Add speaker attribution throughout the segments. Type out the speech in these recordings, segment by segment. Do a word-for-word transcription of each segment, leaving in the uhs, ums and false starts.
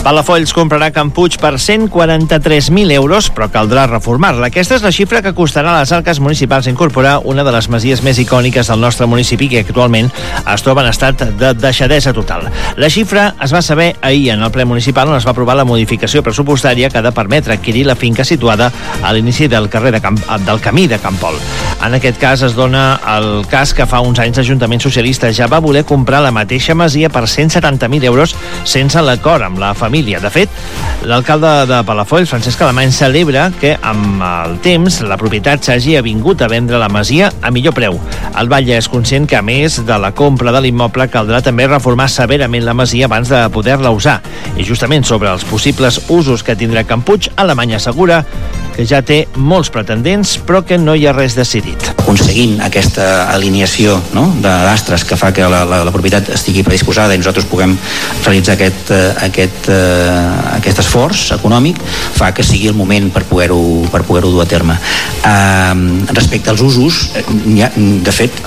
Speaker 1: Palafolls comprarà Can Puig per cent quaranta-tres mil euros, però caldrà reformar-la. Aquesta és la xifra que costarà a les arques municipals incorporar una de les masies més icòniques del nostre municipi, que actualment es troba en estat de deixadesa total. La xifra es va saber ahir en el ple municipal, on es va aprovar la modificació pressupostària que ha de permetre adquirir la finca situada a l'inici del carrer de Camp, del camí de Campol. En aquest cas es dona el cas que fa uns anys l'Ajuntament Socialista ja va voler comprar la mateixa masia per cent setanta mil euros sense l'acord amb la família. De fet, l'alcalde de Palafolls, Francesc Alemany, celebra que amb el temps la propietat s'hagi avingut a vendre la masia a millor preu. El Batlle és conscient que, a més de la compra de l'immoble, caldrà també reformar severament la masia abans de poder-la usar. I justament sobre els possibles usos que tindrà Can Puig, Alemany assegura que ja té molts pretendents, però que no hi ha res decidit.
Speaker 2: Aconseguint aquesta alineació, no?, d'astres que fa que la, la, la propietat estigui predisposada i nosaltres puguem realitzar aquest, aquest, aquest esforç econòmic, fa que sigui el moment per poder-ho per poder-ho dur a terme. Uh, respecte als usos, ha, de fet,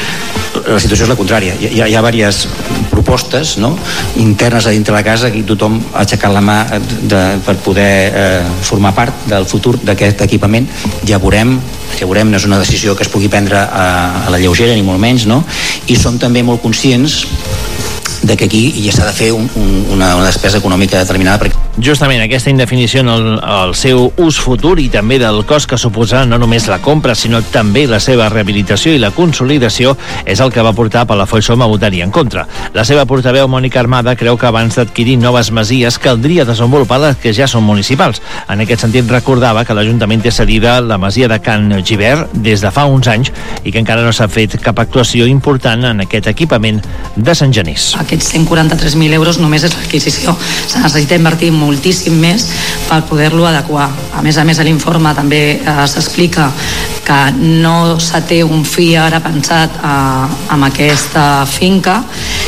Speaker 2: la situació és la contrària. Hi ha, hi ha diverses propostes, no?, internes a dintre la casa, i tothom ha aixecat la mà de, per poder eh, formar part del futur d'aquest equipament. Ja veurem, ja veurem, no és una decisió que es pugui prendre a, a la lleugera, ni molt menys, no? I som també molt conscients de que aquí ja s'ha de fer un, un, una, una despesa econòmica determinada. Perquè...
Speaker 1: Justament aquesta indefinició en el, el seu ús futur i també del cost que suposarà no només la compra, sinó també la seva rehabilitació i la consolidació és el que va portar Palafolls Som a votar-hi en contra. La seva portaveu, Mònica Armada, creu que abans d'adquirir noves masies caldria desenvolupar les que ja són municipals. En aquest sentit, recordava que l'Ajuntament té cedida la masia de Can Gibert des de fa uns anys i que encara no s'ha fet cap actuació important en aquest equipament de Sant Genís.
Speaker 3: Aquests cent quaranta-tres mil euros només és l'adquisició. Se necessita invertir moltíssim més per poder-lo adequar. A més a més, a l'informe també eh, s'explica que no se té un fi ara pensat eh, amb aquesta finca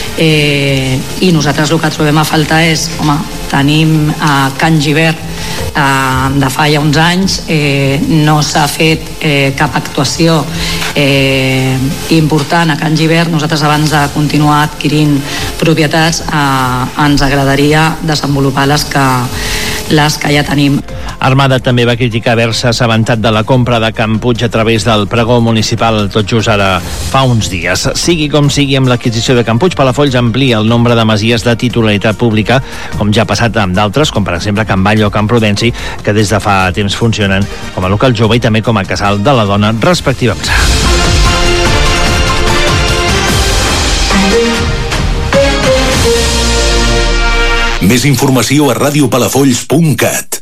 Speaker 3: eh, i nosaltres el que trobem a faltar és, home, tenim eh, Can Gibert eh, de fa ja uns anys, eh, no s'ha fet eh, cap actuació eh, important a Can Gibert. Nosaltres, abans de continuar adquirint propietats, eh, ens agradaria desenvolupar les que, les que ja tenim.
Speaker 1: Armada també va criticar haver-se assabentat de la compra de Can Puig a través del pregó municipal tot just ara fa uns dies. Sigui com sigui, amb l'adquisició de Can Puig, Palafolls amplia el nombre de masies de titularitat pública, com ja ha passat amb d'altres, com per exemple Can Vall o Can Prudenci, que des de fa temps funcionen com a local jove i també com a casal de la dona, respectivament.
Speaker 4: Més informació a radiopalafolls punt cat.